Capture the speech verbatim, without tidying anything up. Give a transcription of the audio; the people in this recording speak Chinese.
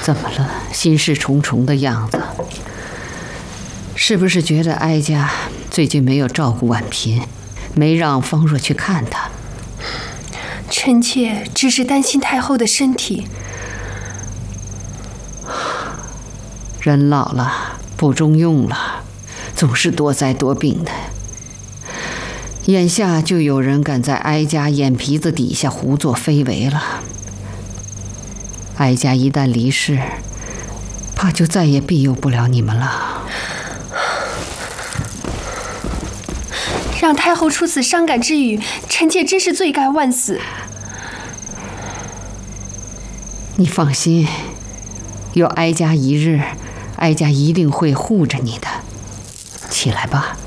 怎么了？心事重重的样子，是不是觉得哀家最近没有照顾婉嫔，没让方若去看她？ 臣妾只是担心太后的身体。 人老了，不中用了，总是多灾多病的。眼下就有人敢在哀家眼皮子底下胡作非为了。哀家一旦离世，怕就再也庇佑不了你们了。 让太后出此伤感之语，臣妾真是罪该万死。 你放心，有哀家一日，哀家一定会护着你的。起来吧。